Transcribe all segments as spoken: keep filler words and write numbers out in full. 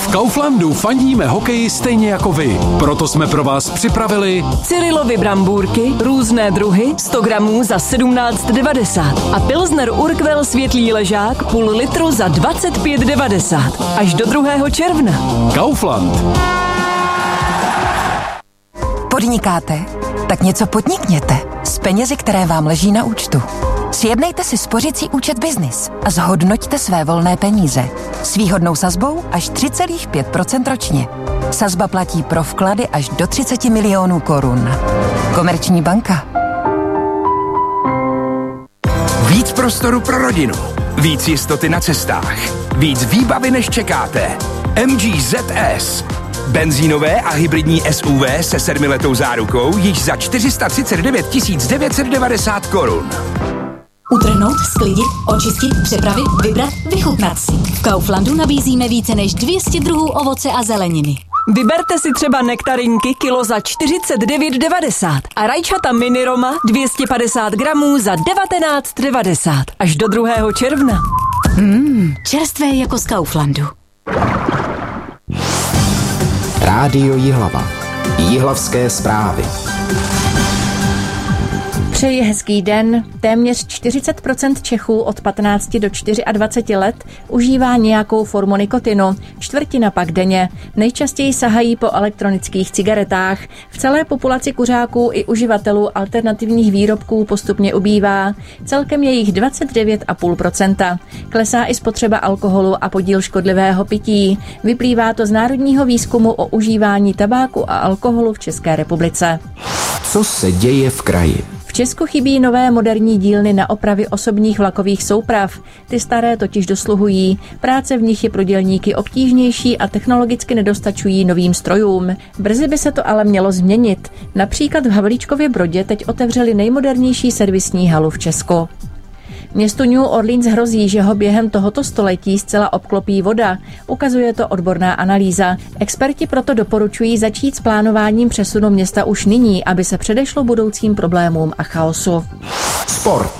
V Kauflandu fandíme hokeji stejně jako vy. Proto jsme pro vás připravili Cyrilovy brambůrky, různé druhy, sto gramů za sedmnáct devadesát a Pilsner Urquell světlý ležák půl litru za dvacet pět devadesát. Až do druhého června. Kaufland. Podnikáte? Tak něco podnikněte s penězi, které vám leží na účtu. Sjednejte si spořicí účet Business a zhodnoťte své volné peníze. S výhodnou sazbou až tři celá pět procenta ročně. Sazba platí pro vklady až do třicet milionů korun. Komerční banka. Víc prostoru pro rodinu. Víc jistoty na cestách. Víc výbavy, než čekáte. M G Z S. Benzínové a hybridní S U V se sedmiletou zárukou již za čtyři sta třicet devět tisíc devět set devadesát korun. Utrhnout, sklidit, očistit, přepravit, vybrat, vychutnat si. V Kauflandu nabízíme více než dvě stě druhů ovoce a zeleniny. Vyberte si třeba nektarinky kilo za čtyřicet devět devadesát a rajčata mini Roma dvě stě padesát gramů za devatenáct devadesát. Až do druhého června. Mmm, čerstvé jako z Kauflandu. Rádio Jihlava. Jihlavské zprávy. Přeji hezký den. Téměř čtyřicet procent Čechů od patnácti do dvaceti čtyř let užívá nějakou formu nikotinu, čtvrtina pak denně. Nejčastěji sahají po elektronických cigaretách. V celé populaci kuřáků i uživatelů alternativních výrobků postupně ubývá. Celkem je jich dvacet devět celá pět procenta. Klesá i spotřeba alkoholu a podíl škodlivého pití. Vyplývá to z národního výzkumu o užívání tabáku a alkoholu v České republice. Co se děje v kraji? V Česku chybí nové moderní dílny na opravy osobních vlakových souprav. Ty staré totiž dosluhují. Práce v nich je pro dělníky obtížnější a technologicky nedostačují novým strojům. Brzy by se to ale mělo změnit. Například v Havlíčkově Brodě teď otevřeli nejmodernější servisní halu v Česku. Městu New Orleans hrozí, že ho během tohoto století zcela obklopí voda. Ukazuje to odborná analýza. Experti proto doporučují začít s plánováním přesunu města už nyní, aby se předešlo budoucím problémům a chaosu. Sport.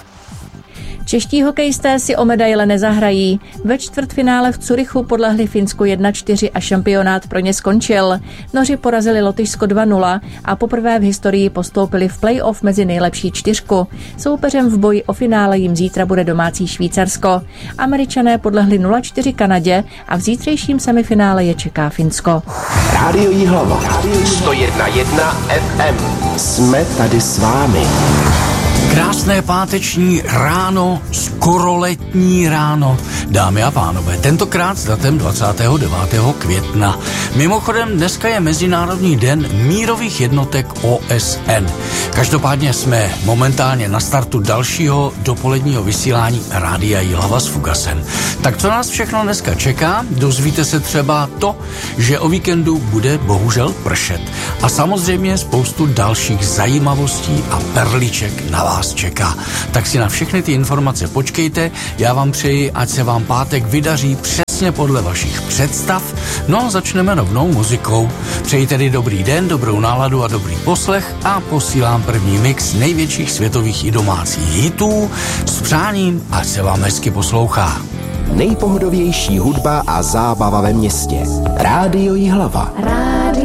Čeští hokejisté si o medaile nezahrají. Ve čtvrtfinále v Curychu podlehli Finsku jedna čtyři a šampionát pro ně skončil. Noři porazili Lotyšsko dva nula a poprvé v historii postoupili v play-off mezi nejlepší čtyřku. Soupeřem v boji o finále jim zítra bude domácí Švýcarsko. Američané podlehli nula čtyři Kanadě a v zítřejším semifinále je čeká Finsko. Rádio Jihlava. sto jedna jedna F M. Jsme tady s vámi. Krásné páteční ráno, skoro letní ráno, dámy a pánové, tentokrát s datem dvacátého devátého května. Mimochodem dneska je Mezinárodní den mírových jednotek O S N. Každopádně jsme momentálně na startu dalšího dopoledního vysílání Rádia Jihlava s Fugasem. Tak co nás všechno dneska čeká? Dozvíte se třeba to, že o víkendu bude bohužel pršet. A samozřejmě spoustu dalších zajímavostí a perliček na vás čeká. Tak si na všechny ty informace počkejte. Já vám přeji, ať se vám pátek vydaří přesně podle vašich představ. No a začneme rovnou muzikou. Přeji tedy dobrý den, dobrou náladu a dobrý poslech a posílám první mix největších světových i domácích hitů s přáním, ať se vám hezky poslouchá. Nejpohodovější hudba a zábava ve městě. Rádio Jihlava. Rádio